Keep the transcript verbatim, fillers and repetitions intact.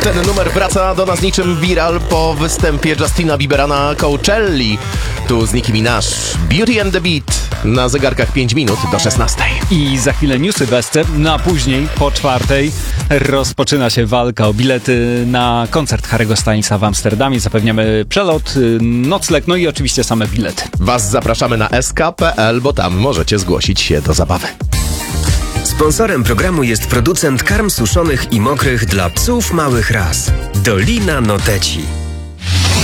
Ten numer wraca do nas niczym viral po występie Justina Biebera na Coachelli. Tu z Nicki Minaj, Beauty and the Beat. Na zegarkach pięć minut do szesnastej. I za chwilę newsy Besce, no a później po czwartej rozpoczyna się walka o bilety na koncert Harry'ego Stylesa w Amsterdamie. Zapewniamy przelot, nocleg, no i oczywiście same bilety. Was zapraszamy na s k kropka p l, bo tam możecie zgłosić się do zabawy. Sponsorem programu jest producent karm suszonych i mokrych dla psów małych ras. Dolina Noteci.